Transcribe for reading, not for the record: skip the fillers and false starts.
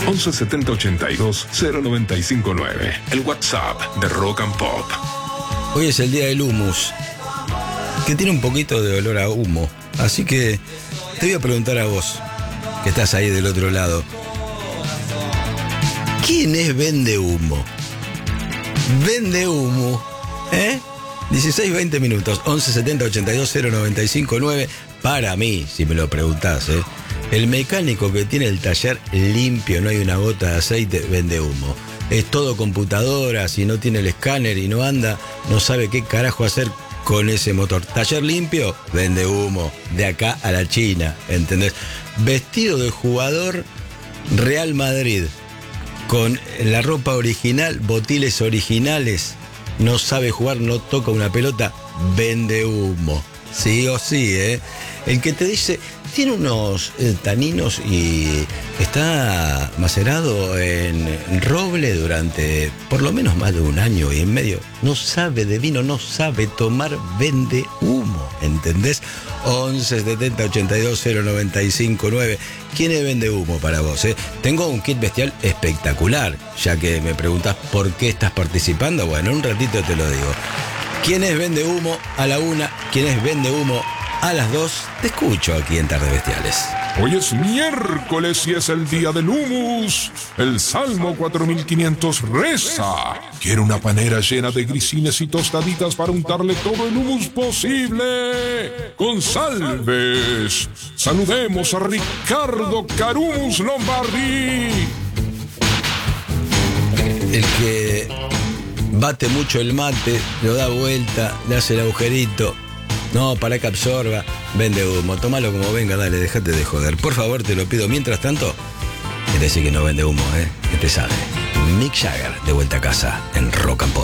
11 70 82 0959. El WhatsApp de Rock and Pop. Hoy es el día del hummus, que tiene un poquito de olor a humo. Así que te voy a preguntar a vos, que estás ahí del otro lado. ¿Quién es Vende Humo? Vende Humo, 16, 20 minutos, 11 70 82 0959. Para mí, si me lo preguntás, el mecánico que tiene el taller limpio, no hay una gota de aceite, vende humo. Es todo computadora, si no tiene el escáner y no anda, no sabe qué carajo hacer con ese motor. Taller limpio, vende humo, de acá a la China, ¿entendés? Vestido de jugador Real Madrid, con la ropa original, botiles originales, no sabe jugar, no toca una pelota, vende humo. Sí o sí, El que te dice, tiene unos taninos y está macerado en roble durante por lo menos más de 1 año y medio. No sabe de vino, no sabe tomar, vende humo, ¿entendés? 11 70 82 0959. ¿Quién es Vende Humo para vos? Tengo un kit bestial espectacular, ya que me preguntás por qué estás participando. Bueno, en un ratito te lo digo. ¿Quién es Vende Humo a la 1? ¿Quién es Vende Humo a las 2? Te escucho aquí en Tardes Bestiales. Hoy es miércoles y es el día del hummus. El Salmo 4500 reza: quiero una panera llena de grisines y tostaditas para untarle todo el hummus posible. Con salves. Saludemos a Ricardo Carumus Lombardi. El que bate mucho el mate, lo da vuelta, le hace el agujerito. No, para que absorba, vende humo. Tómalo como venga, dale, déjate de joder. Por favor, te lo pido. Mientras tanto, este sí que no vende humo, que te sabe. Mick Jagger, de vuelta a casa en Rock and Pop.